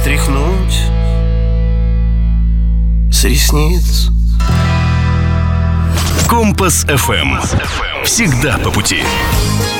стряхнуть с ресниц. Компас FM. Всегда по пути.